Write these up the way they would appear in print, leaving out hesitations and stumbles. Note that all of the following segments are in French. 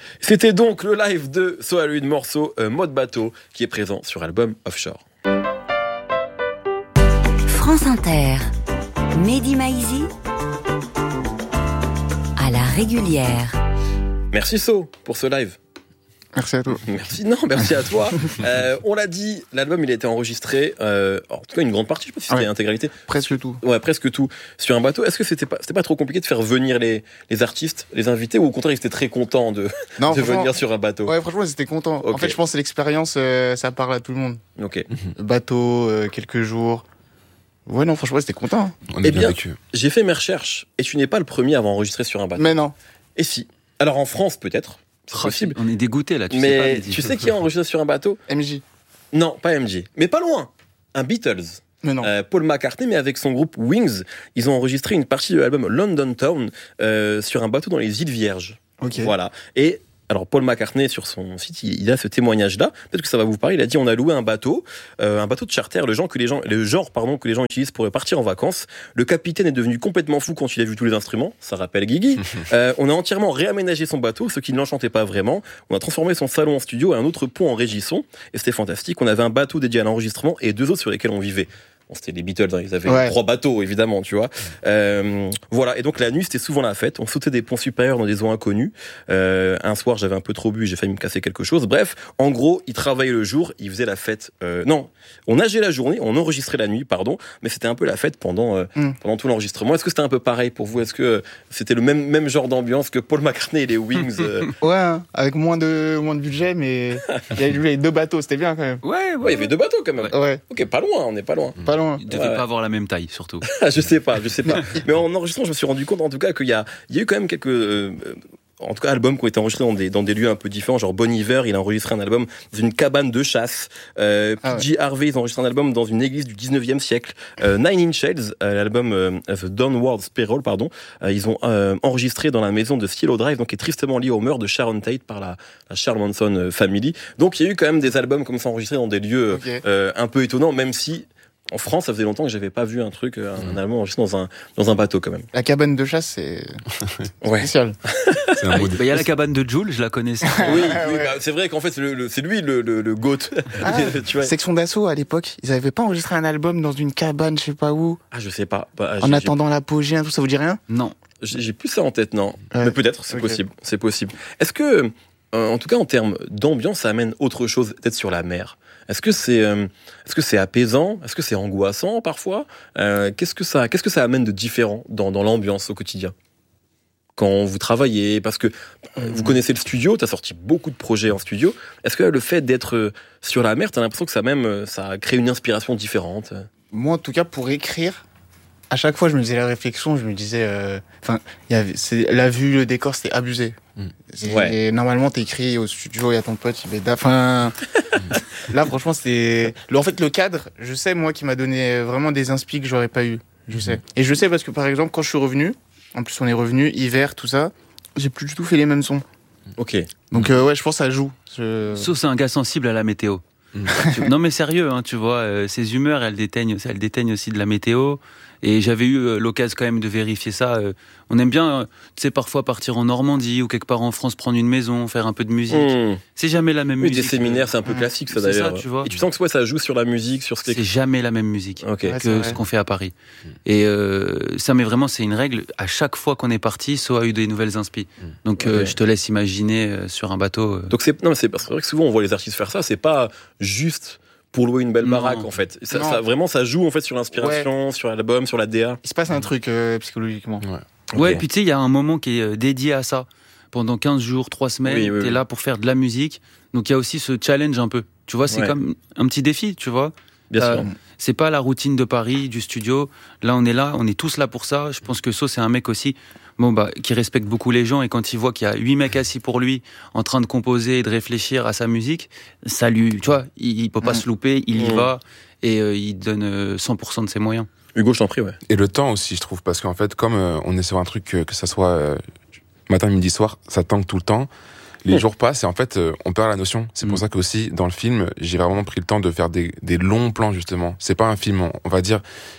C'était donc le live de Soalude, morceau Mode Bateau, qui est présent sur l'album Offshore. France Inter, Mehdi Maizi, à la régulière. Merci So pour ce live. Merci à toi. Merci à toi. On l'a dit, l'album il a été enregistré, en tout cas une grande partie, je sais pas si c'était l'intégralité. Presque tout. Ouais, presque tout sur un bateau. Est-ce que c'était pas trop compliqué de faire venir les artistes, les invités, ou au contraire ils étaient très contents de venir sur un bateau? Ouais, franchement ils étaient contents. Okay. En fait je pense que l'expérience, ça parle à tout le monde. Ok. Bateau, quelques jours. Ouais, non, franchement c'était content. Eh bien, j'ai fait mes recherches et tu n'es pas le premier à avoir enregistré sur un bateau. Mais non. Et si? Alors en France peut-être. C'est possible. On est dégoûté là, mais tu sais qui a enregistré sur un bateau? MJ. Non, pas MJ. Mais pas loin. Un Beatles. Mais non. Paul McCartney, mais avec son groupe Wings, ils ont enregistré une partie de l'album London Town sur un bateau dans les îles Vierges. Ok. Voilà. Et alors Paul McCartney sur son site, il a ce témoignage-là. Peut-être que ça va vous parler. Il a dit on a loué un bateau de charter, le genre que les gens utilisent pour partir en vacances. Le capitaine est devenu complètement fou quand il a vu tous les instruments. Ça rappelle Guigui. On a entièrement réaménagé son bateau, ce qui ne l'enchantait pas vraiment. On a transformé son salon en studio et un autre pont en régisson. Et c'était fantastique. On avait un bateau dédié à l'enregistrement et 2 autres sur lesquels on vivait. Bon, c'était les Beatles, hein, ils avaient 3 bateaux, évidemment, tu vois. Voilà, et donc la nuit, c'était souvent la fête. On sautait des ponts supérieurs dans des eaux inconnues. Un soir, j'avais un peu trop bu, j'ai failli me casser quelque chose. Bref, en gros, ils travaillaient le jour, ils faisaient la fête. Non, on nageait la journée, on enregistrait la nuit, pardon, mais c'était un peu la fête pendant tout l'enregistrement. Est-ce que c'était un peu pareil pour vous? Est-ce que c'était le même genre d'ambiance que Paul McCartney et les Wings Ouais, hein, avec moins de budget, mais il y avait 2 bateaux, c'était bien quand même. Ouais, il y avait 2 bateaux quand même. Ouais. Ok, pas loin, on n'est pas loin. Ils devaient pas avoir la même taille, surtout. Je sais pas. Mais en enregistrant, je me suis rendu compte, en tout cas, qu'il y a eu quand même quelques, en tout cas, albums qui ont été enregistrés dans des lieux un peu différents. Genre Bon Iver, il a enregistré un album dans une cabane de chasse. PG Harvey, ils ont enregistré un album dans une église du 19e siècle. Nine Inch Nails, l'album The Downward Spiral, ils ont enregistré dans la maison de Cielo Drive, donc qui est tristement lié au meurtre de Sharon Tate par la Charles Manson Family. Donc il y a eu quand même des albums comme ça enregistrés dans des lieux un peu étonnants, même si en France, ça faisait longtemps que j'avais pas vu un truc, un Allemand enregistré dans un bateau quand même. La cabane de chasse, c'est spécial. Il y a la cabane de Jules, je la connaissais. Oui, bah, c'est vrai qu'en fait, c'est lui le GOAT. Tu vois. Section d'assaut à l'époque, ils avaient pas enregistré un album dans une cabane, je sais pas où. Ah, je sais pas. En attendant l'apogée, tout ça vous dit rien? Non. J'ai plus ça en tête, non. Mais peut-être, c'est possible. Est-ce que, en tout cas, en termes d'ambiance, ça amène autre chose, peut-être sur la mer? Est-ce que c'est apaisant? Est-ce que c'est angoissant parfois? Qu'est-ce que ça amène de différent dans l'ambiance au quotidien quand vous travaillez? Parce que vous connaissez le studio, t'as sorti beaucoup de projets en studio. Est-ce que le fait d'être sur la mer, t'as l'impression que ça crée une inspiration différente? Moi, en tout cas, pour écrire, à chaque fois, je me faisais la réflexion, je me disais, la vue, le décor, c'était abusé. Et normalement, t'écris au studio, il y a ton pote, il va là, franchement, c'était. En fait, le cadre, je sais, moi, qui m'a donné vraiment des inspi que j'aurais pas eu. Je sais. Et je sais parce que, par exemple, quand je suis revenu, en plus, on est revenu, hiver, tout ça, j'ai plus du tout fait les mêmes sons. Ok. Donc, ouais, je pense que ça joue. Sauf c'est un gars sensible à la météo. Non, mais sérieux, hein, tu vois, ses humeurs, elles déteignent aussi de la météo. Et j'avais eu l'occasion quand même de vérifier ça. On aime bien, tu sais, parfois partir en Normandie ou quelque part en France, prendre une maison, faire un peu de musique. C'est jamais la même musique. Des séminaires, c'est un peu classique, ça d'ailleurs. Ça, tu vois. Et tu sens que ça joue sur la musique, sur ce qui est... C'est jamais la même musique que ce qu'on fait à Paris. Et ça, mais vraiment, c'est une règle. À chaque fois qu'on est parti, So a eu des nouvelles inspi. Donc, je te laisse imaginer sur un bateau. Donc c'est vrai que souvent on voit les artistes faire ça. C'est pas juste pour louer une belle baraque, en fait. Ça joue en fait sur l'inspiration, sur l'album, sur la DA. Il se passe un truc psychologiquement. Ouais, et puis tu sais, il y a un moment qui est dédié à ça. Pendant 15 jours, 3 semaines, t'es là pour faire de la musique. Donc il y a aussi ce challenge un peu. Tu vois, c'est comme un petit défi, tu vois. Bien sûr. C'est pas la routine de Paris, du studio. Là, on est tous là pour ça. Je pense que So, c'est un mec aussi qui respecte beaucoup les gens. Et quand il voit qu'il y a 8 mecs assis pour lui, en train de composer et de réfléchir à sa musique, ça lui, tu vois, il peut pas se louper, il y va et il donne 100% de ses moyens. Hugo, je t'en prie, Et le temps aussi, je trouve, parce qu'en fait, comme on est sur un truc que ça soit matin, midi, soir, ça tangue tout le temps. Les jours passent et en fait, on perd la notion. C'est pour ça que aussi, dans le film, j'ai vraiment pris le temps de faire des longs plans, justement. C'est pas un film, on va dire,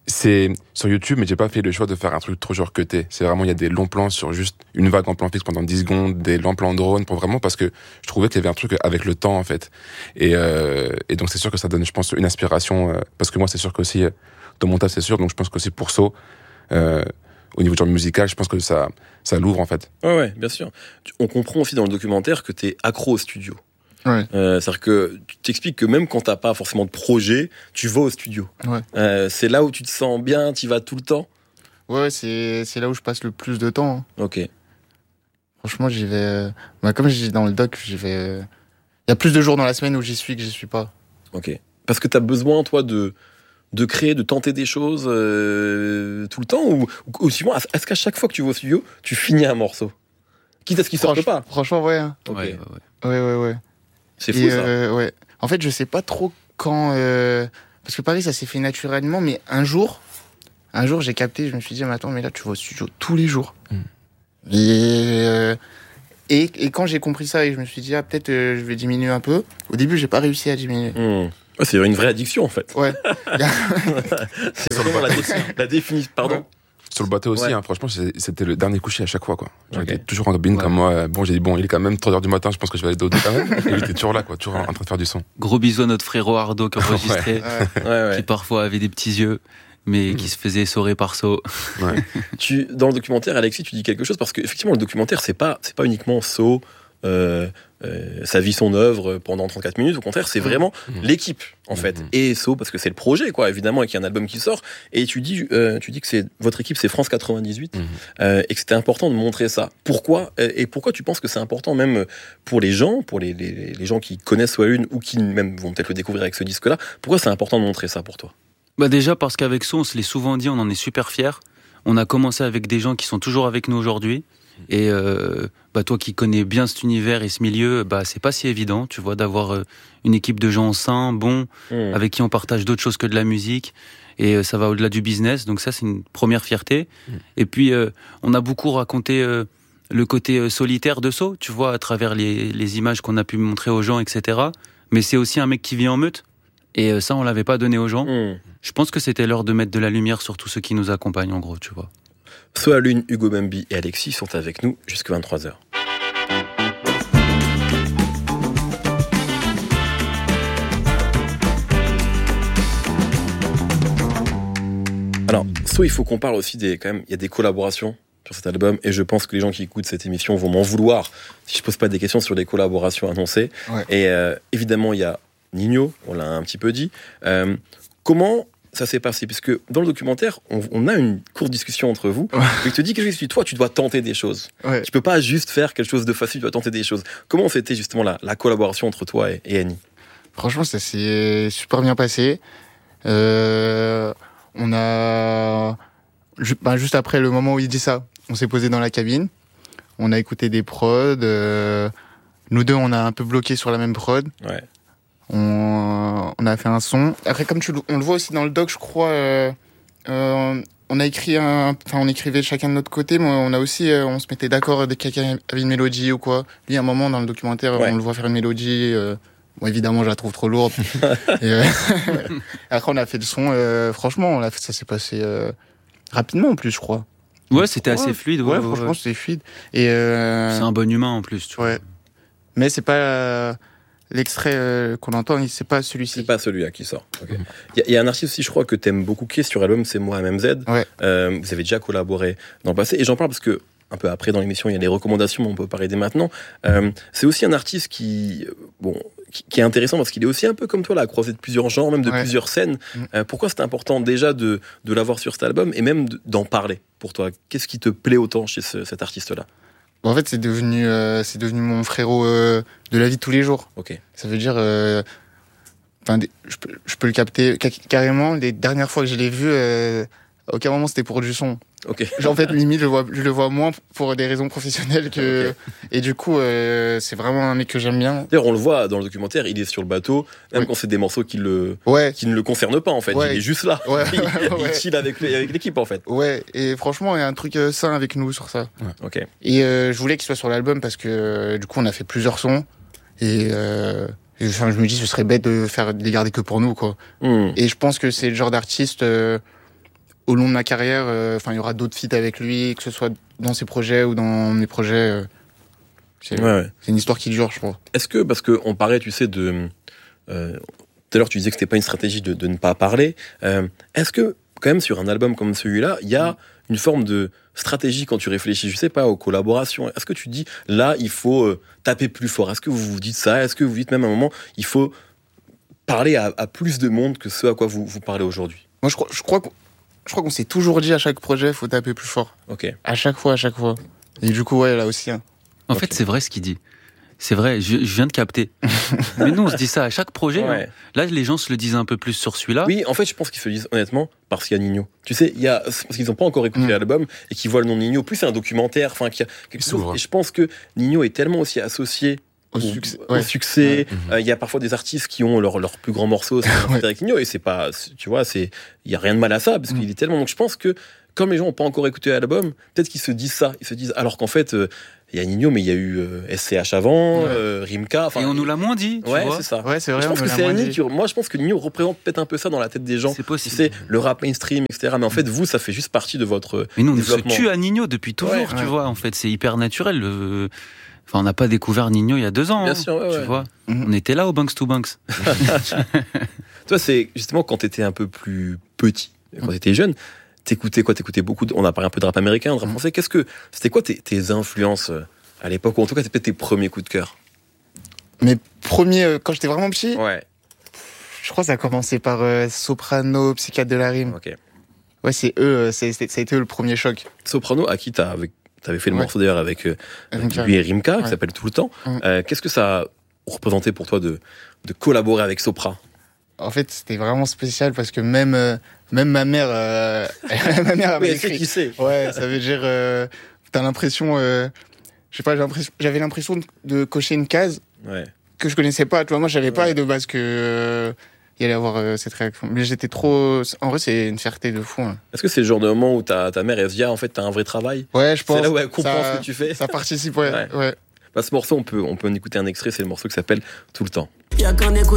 c'est sur YouTube, mais j'ai pas fait le choix de faire un truc trop genre cuté. C'est vraiment, il y a des longs plans sur juste une vague en plan fixe pendant 10 secondes, des longs plans drone, pour vraiment, parce que je trouvais qu'il y avait un truc avec le temps, en fait. Et donc, c'est sûr que ça donne, je pense, une inspiration, parce que moi, c'est sûr qu'aussi, dans mon tas, c'est sûr, donc je pense qu'aussi pour So, au niveau genre musical, je pense que ça l'ouvre, en fait. Ouais, bien sûr. On comprend aussi dans le documentaire que t'es accro au studio. Ouais. C'est-à-dire que tu t'expliques que même quand t'as pas forcément de projet, tu vas au studio. Ouais. C'est là où tu te sens bien, tu y vas tout le temps. Ouais, c'est là où je passe le plus de temps. Ok. Franchement, j'y vais. Comme je dis dans le doc, j'y vais. Il y a plus de jours dans la semaine où j'y suis que j'y suis pas. Ok. Parce que t'as besoin, toi, de créer, de tenter des choses tout le temps, ou suivant, est-ce qu'à chaque fois que tu vas au studio, tu finis un morceau, quitte à ce qu'il sorte pas. Franchement, ouais. Ok. Ouais. C'est fou ça. Ouais. En fait, je sais pas trop quand. Parce que Paris, ça s'est fait naturellement, mais un jour, j'ai capté, je me suis dit, mais attends, mais là, tu vas au studio tous les jours. Et quand j'ai compris ça et je me suis dit, peut-être je vais diminuer un peu. Au début, j'ai pas réussi à diminuer. Ouais, c'est une vraie addiction en fait. Ouais. C'est vraiment la définition. Pardon. Sur le bateau aussi, Ouais. Franchement, c'était le dernier couché à chaque fois, quoi. J'étais Ok. toujours en cabine comme moi. Bon, j'ai dit, bon, il est quand même 3h du matin, je pense que je vais aller dodo quand même. Et il était toujours là, quoi, toujours en train de faire du son. Gros bisous à notre frérot Ardo qui enregistrait, Ouais. qui parfois avait des petits yeux, mais qui se faisait essorer par So. Ouais. Dans le documentaire, Alexis, tu dis quelque chose parce que effectivement, le documentaire, c'est pas uniquement So, sa vie, son œuvre pendant 34 minutes. Au contraire, c'est vraiment l'équipe en fait, et So parce que c'est le projet, quoi, évidemment, et qu'il y a un album qui sort. Et tu dis que votre équipe, c'est France 98, et que c'était important de montrer ça. Pourquoi et pourquoi tu penses que c'est important même pour les gens, pour les gens qui connaissent So Alune ou qui même vont peut-être le découvrir avec ce disque-là. Pourquoi c'est important de montrer ça pour toi? Bah déjà parce qu'avec So, on se l'est souvent dit, on en est super fiers. On a commencé avec des gens qui sont toujours avec nous aujourd'hui. Et toi qui connais bien cet univers et ce milieu, c'est pas si évident, tu vois, d'avoir une équipe de gens sains, bons, avec qui on partage d'autres choses que de la musique. Et ça va au-delà du business, donc ça c'est une première fierté. Et puis on a beaucoup raconté le côté solitaire de So, tu vois, à travers les images qu'on a pu montrer aux gens, etc. Mais c'est aussi un mec qui vit en meute. Et ça, on l'avait pas donné aux gens. Je pense que c'était l'heure de mettre de la lumière sur tous ceux qui nous accompagnent, en gros, tu vois. So Alune, Hugo Membi et Alexis sont avec nous jusqu'à 23h. Alors, So, il faut qu'on parle aussi quand même, il y a des collaborations sur cet album, et je pense que les gens qui écoutent cette émission vont m'en vouloir si je pose pas des questions sur les collaborations annoncées. Ouais. Et évidemment, il y a Ninho, on l'a un petit peu dit. Comment ça s'est passé? Puisque dans le documentaire, on a une courte discussion entre vous. Il te dit quelque chose, toi, tu dois tenter des choses. Ouais. Tu peux pas juste faire quelque chose de facile, tu dois tenter des choses. Comment c'était justement la collaboration entre toi et Annie? Franchement, ça s'est super bien passé. On a... juste après le moment où il dit ça, on s'est posé dans la cabine. On a écouté des prods. Nous deux, on a un peu bloqué sur la même prod. Ouais. On a fait un son. Après, comme on le voit aussi dans le doc, je crois, on a écrit on écrivait chacun de notre côté, mais on a aussi, on se mettait d'accord dès que quelqu'un avait une mélodie ou quoi. Lui, à un moment, dans le documentaire, Ouais. on le voit faire une mélodie. Bon, évidemment, je la trouve trop lourde. Et, après, on a fait le son. Franchement, ça s'est passé rapidement en plus, je crois. Ouais, c'était assez fluide. Ouais, franchement, c'était fluide. Et C'est un bon humain en plus, tu vois. ouais. Mais c'est pas l'extrait qu'on entend, c'est pas celui-ci. C'est pas celui-là qui sort. Okay. Il y a un artiste aussi, je crois, que t'aimes beaucoup qui est sur l'album, c'est Moi MMZ. Ouais. Vous avez déjà collaboré dans le passé, et j'en parle parce que un peu après dans l'émission, il y a les recommandations, mais on peut parler dès maintenant. C'est aussi un artiste qui est intéressant parce qu'il est aussi un peu comme toi, là, croisé de plusieurs genres, même de plusieurs scènes. Pourquoi c'était important déjà de l'avoir sur cet album et même d'en parler pour toi? Qu'est-ce qui te plaît autant chez cet artiste-là? En fait, c'est devenu mon frérot de la vie de tous les jours. Ok. Ça veut dire, je peux le capter carrément. Les dernières fois que je l'ai vu, à aucun moment c'était pour du son. Ok. Genre, en fait, limite, je le vois moins pour des raisons professionnelles que. Okay. Et du coup, c'est vraiment un mec que j'aime bien. D'ailleurs, on le voit dans le documentaire, il est sur le bateau, même quand c'est des morceaux qui ne le concernent pas, en fait. Il est juste là. Il chill avec l'équipe, en fait. Ouais, et franchement, il y a un truc sain avec nous sur ça. Ouais. Ok. Et je voulais qu'il soit sur l'album parce que du coup, on a fait plusieurs sons. Et je me dis, ce serait bête de les garder que pour nous, quoi. Et je pense que c'est le genre d'artiste. au long de ma carrière, il y aura d'autres feats avec lui, que ce soit dans ses projets ou dans mes projets. C'est une histoire qui dure, je crois. Est-ce que, parce qu'on parlait, tu sais, tout à l'heure, tu disais que c'était pas une stratégie de ne pas parler. Est-ce que, quand même, sur un album comme celui-là, il y a une forme de stratégie quand tu réfléchis, je sais pas, aux collaborations? Est-ce que tu dis, là, il faut taper plus fort? Est-ce que vous vous dites ça? Est-ce que vous dites même à un moment, il faut parler à plus de monde que ce à quoi vous parlez aujourd'hui? Moi, je crois qu'on s'est toujours dit à chaque projet, il faut taper plus fort. Ok. À chaque fois. Et du coup, là aussi. En fait, c'est vrai ce qu'il dit. C'est vrai, je viens de capter. Mais nous, on se dit ça à chaque projet. Ouais. Hein. Là, les gens se le disent un peu plus sur celui-là. Oui, en fait, je pense qu'ils se le disent honnêtement parce qu'il y a Ninho. Tu sais, parce qu'ils n'ont pas encore écouté l'album et qu'ils voient le nom de Ninho. Plus c'est un documentaire, qu'il y a quelque chose. Et je pense que Ninho est tellement aussi associé au succès. Il y a parfois des artistes qui ont leur plus grand morceau avec Ninho et c'est pas, tu vois, il y a rien de mal à ça parce qu'il est tellement. Donc je pense que comme les gens n'ont pas encore écouté l'album, peut-être qu'ils se disent ça. Ils se disent alors qu'en fait. Il y a Ninho, mais il y a eu SCH avant, Rimka. Et on nous l'a moins dit, tu vois. C'est ça. Ouais, c'est vrai. Je pense que c'est moi, je pense que Ninho représente peut-être un peu ça dans la tête des gens. C'est possible. C'est le rap mainstream, etc. Mais en fait, vous, ça fait juste partie de votre mais nous, on développement. se tue à Ninho depuis toujours, tu vois. En fait, c'est hyper naturel. On n'a pas découvert Ninho il y a 2 ans. Bien sûr, tu vois. On était là au Banks to Banks. Toi, c'est justement quand t'étais un peu plus petit, quand t'étais jeune. T'écoutais quoi? T'écoutais beaucoup. On a parlé un peu de rap américain, de rap français. C'était quoi tes influences à l'époque, ou en tout cas, c'était peut-être tes premiers coups de cœur? Mes premiers, quand j'étais vraiment petit, je crois que ça a commencé par Soprano, Psychiatre de la Rime. Ok. Ouais, c'est eux, ça a été eux le premier choc. Soprano, à qui t'avais fait le morceau d'ailleurs avec lui et Rimka, qui s'appelle Tout le temps. Qu'est-ce que ça a représenté pour toi de collaborer avec Sopra? En fait, c'était vraiment spécial parce que même ma mère avait écrit. Qui sait. Ouais, ça veut dire, t'as l'impression, je sais pas, j'avais l'impression de cocher une case que je connaissais pas. Tu vois, moi, j'avais pas de base que il allait avoir cette réaction. Mais j'étais trop. En vrai, c'est une fierté de fou. Hein. Est-ce que c'est le genre de moment où ta mère elle se dit en fait t'as un vrai travail? Ouais, je pense. C'est là où elle comprend ce que tu fais. Ça participe, ouais. Bah, ce morceau, on peut en écouter un extrait. C'est le morceau qui s'appelle Tout le temps. Y'a qu'un écoute